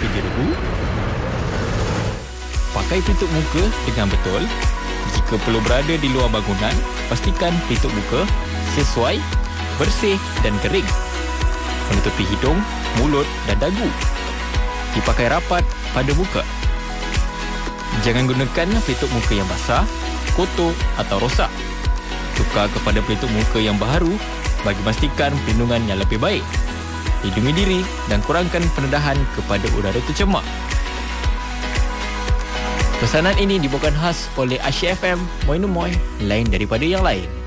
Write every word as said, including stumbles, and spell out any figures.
tapi diregu. Pakai pelitup muka dengan betul. Jika perlu berada di luar bangunan, pastikan pelitup muka sesuai, bersih dan kering. Menutupi hidung, mulut dan dagu. Dipakai rapat pada muka. Jangan gunakan pelitup muka yang basah, kotor atau rosak. Tukar kepada pelitup muka yang baharu bagi memastikan perlindungan yang lebih baik. Lindungi diri dan kurangkan pendedahan kepada udara tercemar. Pesanan ini dibawakan khas oleh Asyik F M, Moi No Moi, lain daripada yang lain.